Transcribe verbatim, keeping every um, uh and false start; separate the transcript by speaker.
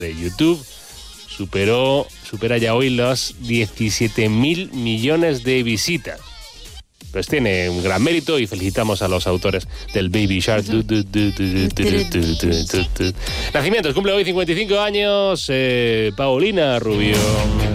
Speaker 1: de YouTube superó, supera ya hoy los diecisiete mil millones de visitas. Pues tiene un gran mérito y felicitamos a los autores del Baby Shark. Nacimientos, cumple hoy cincuenta y cinco años, eh, Paulina Rubio.